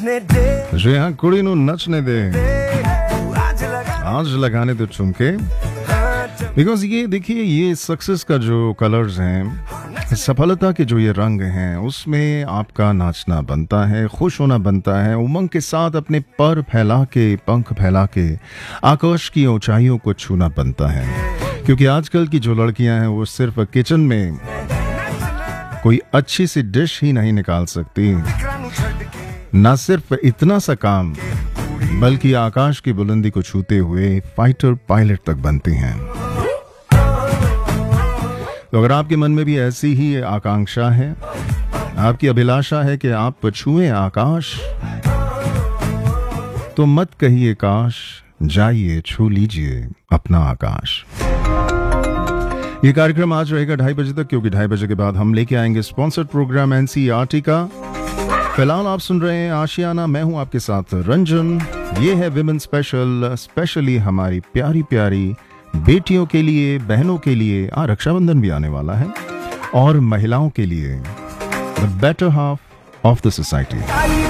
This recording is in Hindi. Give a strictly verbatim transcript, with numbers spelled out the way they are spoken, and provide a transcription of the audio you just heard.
जी हाँ, कुड़ी नू नचने दे, आज लगाने दो चुमके। बिकॉज ये देखिए, ये सक्सेस का जो कलर्स हैं, सफलता के जो ये रंग हैं, उसमें आपका नाचना बनता है, खुश होना बनता है, उमंग के साथ अपने पर फैला के, पंख फैला के आकाश की ऊंचाइयों को छूना बनता है। क्योंकि आजकल की जो लड़कियां हैं वो सिर्फ किचन में कोई अच्छी सी डिश ही नहीं निकाल सकती, ना सिर्फ इतना सा काम, बल्कि आकाश की बुलंदी को छूते हुए फाइटर पायलट तक बनती हैं। तो अगर आपके मन में भी ऐसी ही आकांक्षा है, आपकी अभिलाषा है कि आप छुएं आकाश, तो मत कहिए काश, जाइए छू लीजिए अपना आकाश। ये कार्यक्रम आज रहेगा ढाई बजे तक, क्योंकि ढाई बजे के बाद हम लेके आएंगे स्पॉन्सर्ड प्रोग्राम एनसीईआरटी का। फिलहाल आप सुन रहे हैं आशियाना, मैं हूं आपके साथ रंजन। ये है विमेन स्पेशल, स्पेशली हमारी प्यारी प्यारी बेटियों के लिए, बहनों के लिए। आ रक्षाबंधन भी आने वाला है, और महिलाओं के लिए, the better half of the society.